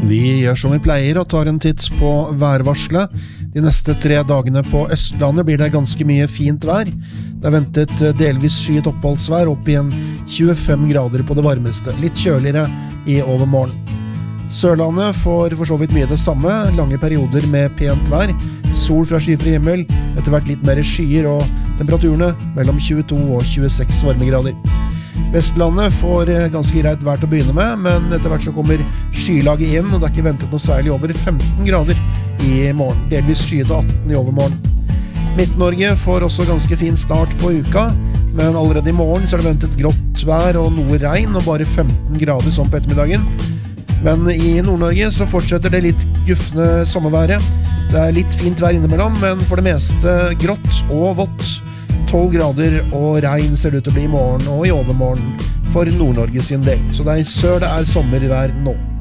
Vi gjør som vi pleier og tar en titt på værvarselet. De neste 3 dagene på Østlandet blir det ganske mye fint vær. Det er ventet delvis skyet oppholdsvær opp igjen 25 grader på det varmeste, litt kjøligere i overmorgen. Sørlandet får for så vidt mye det samme, lange perioder med pent vær, sol fra skyfri himmel, etter hvert litt mer skyer og temperaturene mellom 22 og 26 varmegrader. Vestlandet får ganske greit vær til å begynne med, men etter hvert så kommer skylaget inn, og det er ikke ventet noe særlig over 15 grader i morgen, delvis skyet 18 i overmorgen. Midt-Norge får også ganske fin start på uka, men allerede i morgen så er det ventet grått vær og noe regn, og bare 15 grader sånn på ettermiddagen. Men i Nord-Norge så fortsetter det litt gufne sommerværet. Det er litt fint vær innimellom, men for det meste grått og vått. 12 grader og regn ser det ut til å bli i morgen og i overmorgen for Nord-Norge sin del. Så det er sør det er sommervær nå.